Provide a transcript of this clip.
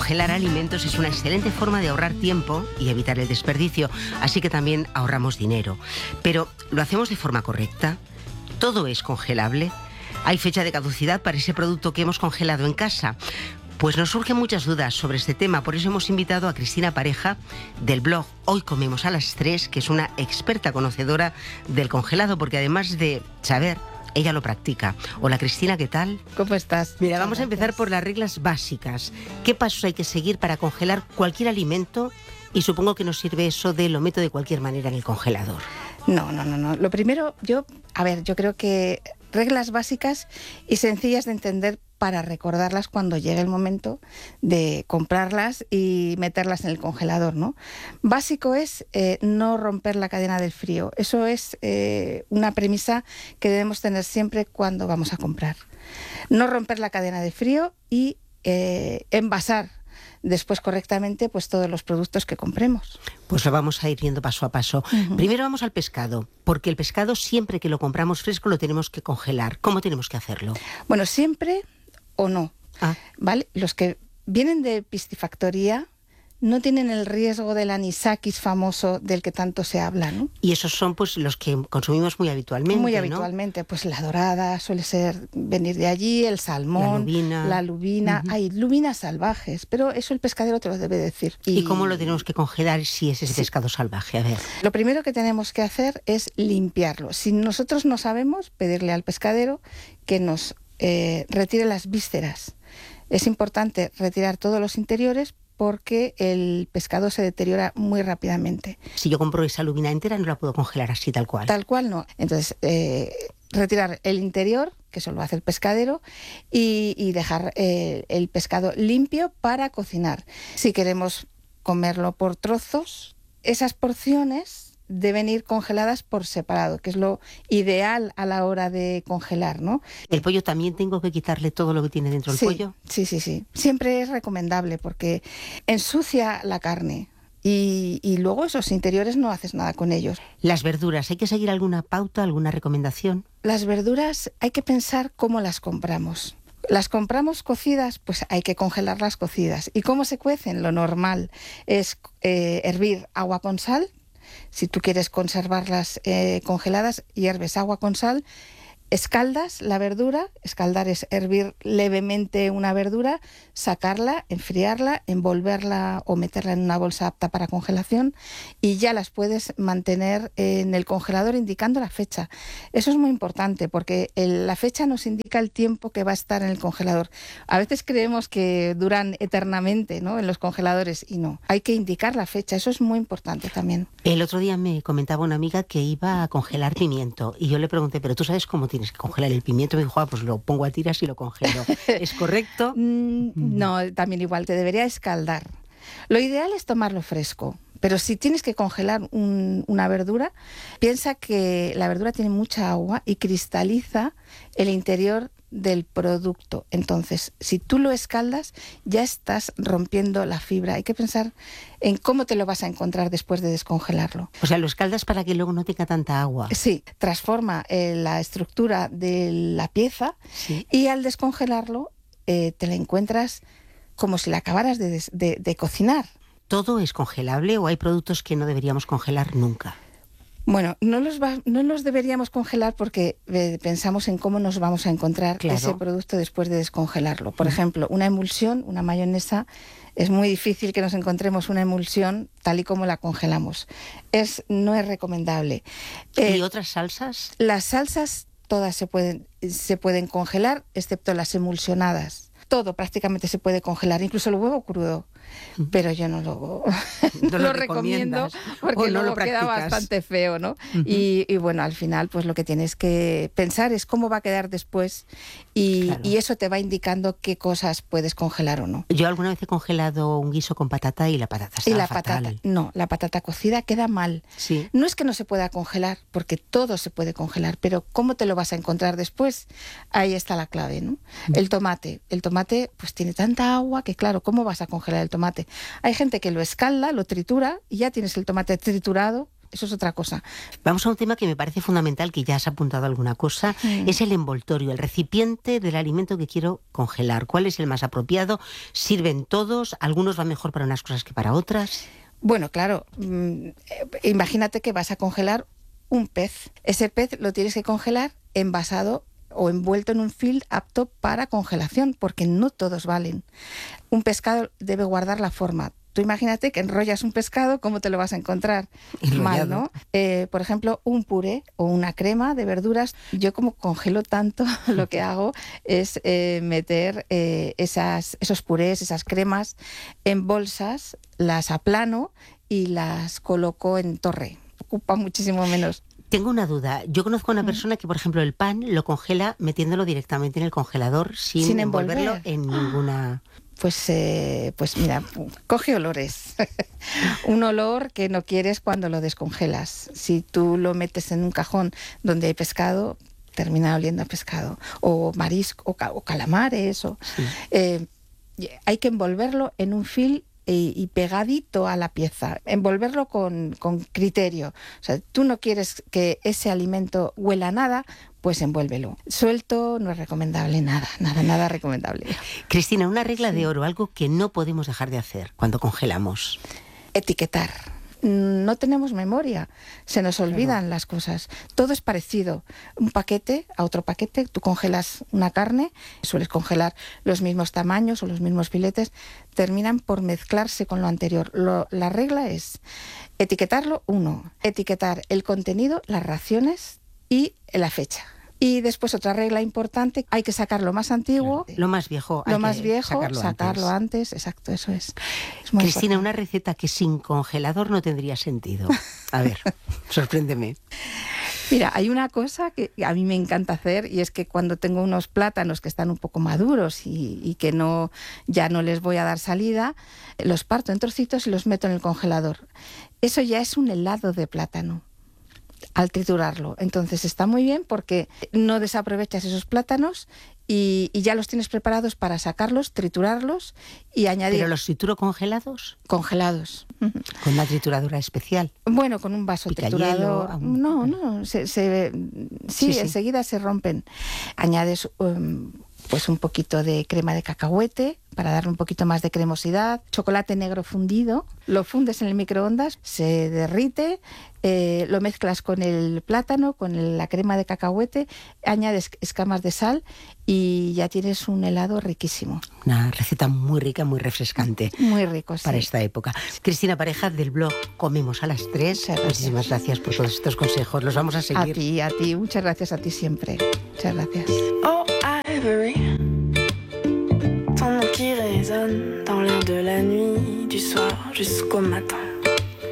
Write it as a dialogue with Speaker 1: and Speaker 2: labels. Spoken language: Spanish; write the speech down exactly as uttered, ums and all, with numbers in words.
Speaker 1: Congelar alimentos es una excelente forma de ahorrar tiempo y evitar el desperdicio, así que también ahorramos dinero. Pero, ¿lo hacemos de forma correcta? ¿Todo es congelable? ¿Hay fecha de caducidad para ese producto que hemos congelado en casa? Pues nos surgen muchas dudas sobre este tema, por eso hemos invitado a Cristina Pareja del blog Hoy Comemos a las Tres, que es una experta conocedora del congelado, porque además de saber, ella lo practica. Hola Cristina, ¿qué tal?
Speaker 2: ¿Cómo estás?
Speaker 1: Mira, vamos a empezar por las reglas básicas. ¿Qué pasos hay que seguir para congelar cualquier alimento? Y supongo que nos sirve eso de lo meto de cualquier manera en el congelador.
Speaker 2: No, no, no, no. Lo primero, yo, a ver, yo creo que reglas básicas y sencillas de entender para recordarlas cuando llegue el momento de comprarlas y meterlas en el congelador, ¿no? Básico es eh, no romper la cadena del frío. Eso es eh, una premisa que debemos tener siempre cuando vamos a comprar. No romper la cadena de frío y eh, envasar después correctamente pues todos los productos que compremos.
Speaker 1: Pues lo vamos a ir viendo paso a paso. Uh-huh. Primero vamos al pescado, porque el pescado siempre que lo compramos fresco lo tenemos que congelar. ¿Cómo tenemos que hacerlo?
Speaker 2: Bueno, siempre o no, ah. ¿vale? Los que vienen de piscifactoría no tienen el riesgo del anisakis famoso del que tanto se habla, ¿no?
Speaker 1: Y esos son pues los que consumimos muy habitualmente,
Speaker 2: Muy
Speaker 1: ¿no?
Speaker 2: habitualmente, pues la dorada suele ser venir de allí, el salmón,
Speaker 1: la lubina,
Speaker 2: la lubina. Uh-huh. Hay lubinas salvajes, pero eso el pescadero te lo debe decir.
Speaker 1: ¿Y, ¿Y cómo lo tenemos que congelar si es ese sí. pescado salvaje? A ver.
Speaker 2: Lo primero que tenemos que hacer es limpiarlo. Si nosotros no sabemos, pedirle al pescadero que nos eh, retire las vísceras. Es importante retirar todos los interiores porque el pescado se deteriora muy rápidamente.
Speaker 1: Si yo compro esa lubina entera, no la puedo congelar así, tal cual.
Speaker 2: Tal cual no. Entonces, eh, retirar el interior, que eso lo hace el pescadero, y, y dejar eh, el pescado limpio para cocinar. Si queremos comerlo por trozos, esas porciones deben ir congeladas por separado, que es lo ideal a la hora de congelar, ¿no?
Speaker 1: ¿El pollo también tengo que quitarle todo lo que tiene dentro del
Speaker 2: sí,
Speaker 1: pollo?
Speaker 2: Sí, sí, sí. Siempre es recomendable porque ensucia la carne y, y luego esos interiores no haces nada con ellos.
Speaker 1: Las verduras, ¿hay que seguir alguna pauta, alguna recomendación?
Speaker 2: Las verduras hay que pensar cómo las compramos. Las compramos cocidas, pues hay que congelarlas cocidas. ¿Y cómo se cuecen? Lo normal es eh, hervir agua con sal. Si tú quieres conservarlas eh, congeladas, hierves agua con sal, escaldas la verdura, escaldar es hervir levemente una verdura, sacarla, enfriarla, envolverla o meterla en una bolsa apta para congelación y ya las puedes mantener en el congelador indicando la fecha. Eso es muy importante porque el, la fecha nos indica el tiempo que va a estar en el congelador. A veces creemos que duran eternamente, ¿no?, en los congeladores y no. Hay que indicar la fecha, eso es muy importante también.
Speaker 1: El otro día me comentaba una amiga que iba a congelar pimiento y yo le pregunté, ¿pero tú sabes cómo tienes que congelar el pimiento? Me dijo, ah, pues lo pongo a tiras y lo congelo. ¿Es correcto?
Speaker 2: No, también igual, te debería escaldar. Lo ideal es tomarlo fresco, pero si tienes que congelar un, una verdura, piensa que la verdura tiene mucha agua y cristaliza el interior del producto. Entonces, si tú lo escaldas, ya estás rompiendo la fibra. Hay que pensar en cómo te lo vas a encontrar después de descongelarlo.
Speaker 1: O sea, lo escaldas para que luego no tenga tanta agua.
Speaker 2: Sí, transforma eh, la estructura de la pieza sí. y al descongelarlo eh, te la encuentras como si la acabaras de, de, de cocinar.
Speaker 1: ¿Todo es congelable o hay productos que no deberíamos congelar nunca?
Speaker 2: Bueno, no los, va, no los deberíamos congelar porque eh, pensamos en cómo nos vamos a encontrar claro. ese producto después de descongelarlo. Por mm. ejemplo, una emulsión, una mayonesa, es muy difícil que nos encontremos una emulsión tal y como la congelamos. Es, no es recomendable.
Speaker 1: ¿Y eh, otras salsas?
Speaker 2: Las salsas todas se pueden, se pueden congelar, excepto las emulsionadas. Todo prácticamente se puede congelar, incluso el huevo crudo. Pero yo no lo, no no lo recomiendo porque no luego lo queda bastante feo, ¿no? Uh-huh. y, y bueno, al final pues lo que tienes que pensar es cómo va a quedar después y, claro. y eso te va indicando qué cosas puedes congelar o no.
Speaker 1: Yo alguna vez he congelado un guiso con patata y la patata estaba
Speaker 2: y la
Speaker 1: fatal.
Speaker 2: Patata, no, la patata cocida queda mal.
Speaker 1: Sí.
Speaker 2: No es que no se pueda congelar, porque todo se puede congelar, pero ¿cómo te lo vas a encontrar después? Ahí está la clave, ¿no? Uh-huh. El tomate, el tomate pues tiene tanta agua que claro, ¿cómo vas a congelar el tomate? Hay gente que lo escalda, lo tritura y ya tienes el tomate triturado eso es otra cosa.
Speaker 1: Vamos a un tema que me parece fundamental, que ya has apuntado alguna cosa, mm. es el envoltorio, el recipiente del alimento que quiero congelar. ¿Cuál es el más apropiado? ¿Sirven todos? ¿Algunos van mejor para unas cosas que para otras?
Speaker 2: Bueno, claro, mmm, imagínate que vas a congelar un pez. Ese pez lo tienes que congelar envasado o envuelto en un film apto para congelación, porque no todos valen. Un pescado debe guardar la forma. Tú imagínate que enrollas un pescado, ¿cómo te lo vas a encontrar?
Speaker 1: Enrollado.
Speaker 2: Mal, ¿no? Eh, por ejemplo, un puré o una crema de verduras. Yo como congelo tanto, lo que hago es eh, meter eh, esas, esos purés, esas cremas en bolsas, las aplano y las coloco en torre. Ocupa muchísimo menos.
Speaker 1: Tengo una duda. Yo conozco a una persona que, por ejemplo, el pan lo congela metiéndolo directamente en el congelador sin,
Speaker 2: sin
Speaker 1: envolverlo
Speaker 2: envolver.
Speaker 1: en ninguna...
Speaker 2: Pues, eh, pues mira, coge olores. Un olor que no quieres cuando lo descongelas. Si tú lo metes en un cajón donde hay pescado, termina oliendo a pescado. O marisco, o, ca o calamares. O,
Speaker 1: sí.
Speaker 2: eh, hay que envolverlo en un film y, y pegadito a la pieza. Envolverlo con, con criterio. O sea, tú no quieres que ese alimento huela a nada, pues envuélvelo. Suelto no es recomendable, nada, nada, nada recomendable.
Speaker 1: Cristina, una regla
Speaker 2: sí.
Speaker 1: de oro, algo que no podemos dejar de hacer cuando congelamos.
Speaker 2: Etiquetar. No tenemos memoria, se nos olvidan
Speaker 1: claro.
Speaker 2: las cosas. Todo es parecido. Un paquete a otro paquete, tú congelas una carne, sueles congelar los mismos tamaños o los mismos filetes, terminan por mezclarse con lo anterior. Lo, la regla es etiquetarlo, uno, etiquetar el contenido, las raciones y la fecha. Y después otra regla importante, hay que sacar lo más antiguo.
Speaker 1: Lo más viejo.
Speaker 2: Lo
Speaker 1: hay
Speaker 2: más
Speaker 1: que
Speaker 2: viejo,
Speaker 1: sacarlo,
Speaker 2: sacarlo antes.
Speaker 1: antes.
Speaker 2: Exacto, eso es. es
Speaker 1: Cristina,
Speaker 2: muy importante.
Speaker 1: una receta que sin congelador no tendría sentido. A ver, sorpréndeme.
Speaker 2: Mira, hay una cosa que a mí me encanta hacer y es que cuando tengo unos plátanos que están un poco maduros y, y que no, ya no les voy a dar salida, los parto en trocitos y los meto en el congelador. Eso ya es un helado de plátano al triturarlo. Entonces está muy bien porque no desaprovechas esos plátanos y, y ya los tienes preparados para sacarlos, triturarlos y añadir...
Speaker 1: ¿Pero los trituro congelados?
Speaker 2: Congelados.
Speaker 1: ¿Con una trituradora especial?
Speaker 2: Bueno, con un vaso triturador.
Speaker 1: Un...
Speaker 2: No, no, se, se, sí, sí, enseguida sí. se rompen. Añades um, pues un poquito de crema de cacahuete para darle un poquito más de cremosidad, chocolate negro fundido, lo fundes en el microondas, se derrite, eh, lo mezclas con el plátano, con el, la crema de cacahuete, añades escamas de sal y ya tienes un helado riquísimo.
Speaker 1: Una receta muy rica, muy refrescante.
Speaker 2: Muy rico, sí.
Speaker 1: Para esta época. Cristina Pareja, del blog Comemos a las tres.
Speaker 2: Gracias.
Speaker 1: Muchísimas gracias por todos estos consejos. Los vamos a seguir.
Speaker 2: A ti, a ti. Muchas gracias a ti siempre. Muchas gracias.
Speaker 3: Oh, Ivory. Ton nom qui résonne dans l'air de la nuit, du soir jusqu'au matin.